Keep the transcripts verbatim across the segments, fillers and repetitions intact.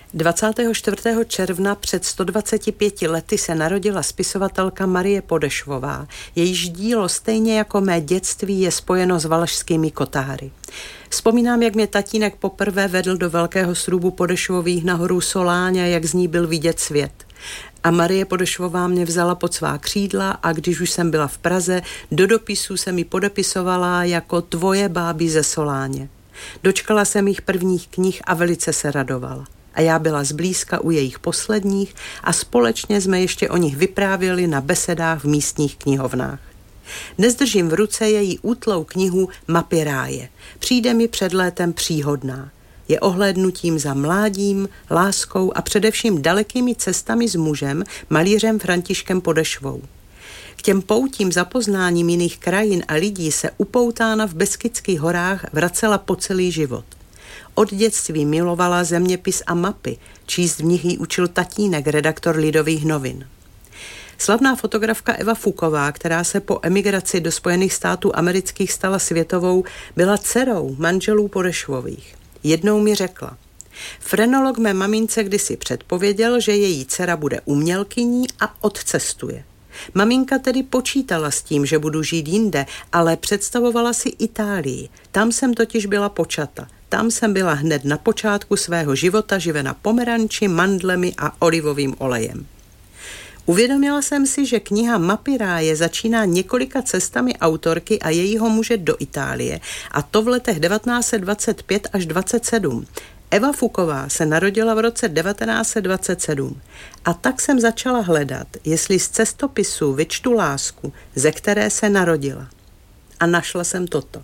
dvacátého čtvrtého června před sto dvaceti pěti lety se narodila spisovatelka Marie Podešvová. Jejíž dílo stejně jako mé dětství je spojeno s valašskými kotáry. Vzpomínám, jak mě tatínek poprvé vedl do velkého srubu Podešvových na horu Soláně, jak z ní byl vidět svět. A Marie Podešvová mě vzala pod svá křídla a když už jsem byla v Praze, do dopisů se mi podepisovala jako tvoje báby ze Soláně. Dočkala jsem jich prvních knih a velice se radovala. A já byla zblízka u jejich posledních a společně jsme ještě o nich vyprávěli na besedách v místních knihovnách. Dnes držím v ruce její útlou knihu Mapy ráje. Přijde mi před létem příhodná. Je ohlédnutím za mládím, láskou a především dalekými cestami s mužem, malířem Františkem Podešvou. K těm poutím za poznáním jiných krajin a lidí se upoutána v Beskydských horách vracela po celý život. Od dětství milovala zeměpis a mapy, číst v nich jí učil tatínek, redaktor Lidových novin. Slavná fotografka Eva Fuková, která se po emigraci do Spojených států amerických stala světovou, byla dcerou manželů Podešvových. Jednou mi řekla: frenolog mé mamince kdysi předpověděl, že její dcera bude umělkyní a odcestuje. Maminka tedy počítala s tím, že budu žít jinde, ale představovala si Itálii. Tam jsem totiž byla počata. Tam jsem byla hned na počátku svého života živena pomeranči, mandlemi a olivovým olejem. Uvědomila jsem si, že kniha Mapy ráje začíná několika cestami autorky a jejího muže do Itálie, a to v letech devatenáct set dvacet pět až dvacet sedm. Eva Fuková se narodila v roce devatenáct set dvacet sedm a tak jsem začala hledat, jestli z cestopisu vyčtu lásku, ze které se narodila. A našla jsem toto.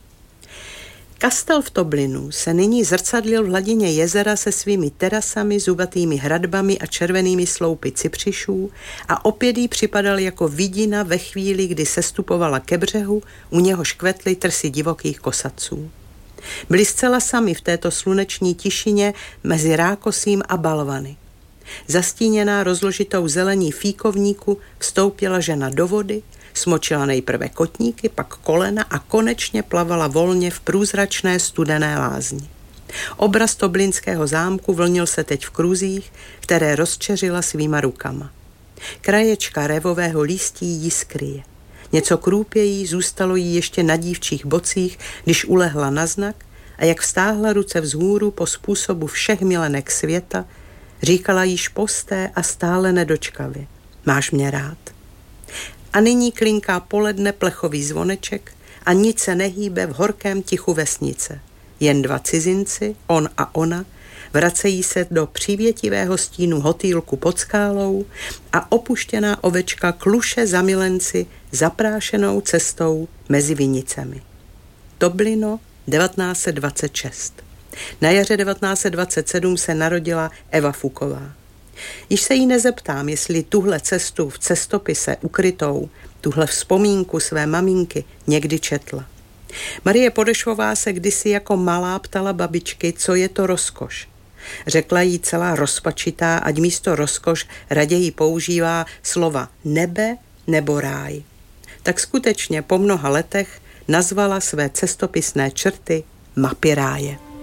Kastel v Toblinu se nyní zrcadlil v hladině jezera se svými terasami, zubatými hradbami a červenými sloupy cypřišů a opět jí připadal jako vidina ve chvíli, kdy sestupovala ke břehu, u něhož kvetly trsy divokých kosaců. Byli zcela sami v této sluneční tišině mezi rákosím a balvany. Zastíněná rozložitou zelení fíkovníku vstoupila žena do vody, smočila nejprve kotníky, pak kolena a konečně plavala volně v průzračné studené lázni. Obraz toblinského zámku vlnil se teď v kruzích, které rozčeřila svýma rukama. Kraječka révového lístí jí skryje. Něco krůpějí zůstalo jí ještě na dívčích bocích, když ulehla na znak a jak vztáhla ruce vzhůru po způsobu všech milenek světa, říkala již posté a stále nedočkavě: máš mě rád. A nyní klinká poledne plechový zvoneček a nic se nehýbe v horkém tichu vesnice. Jen dva cizinci, on a ona, vracejí se do přívětivého stínu hotýlku pod skálou a opuštěná ovečka kluše za milenci zaprášenou cestou mezi vinicemi. Toblino, devatenáct set dvacet šest. Na jaře devatenáct set dvacet sedm se narodila Eva Fuková. Již se jí nezeptám, jestli tuhle cestu v cestopise ukrytou, tuhle vzpomínku své maminky někdy četla. Marie Podešvová se kdysi jako malá ptala babičky, co je to rozkoš. Řekla jí celá rozpačitá, ať místo rozkoš raději používá slova nebe nebo ráj. Tak skutečně po mnoha letech nazvala své cestopisné črty Mapy ráje.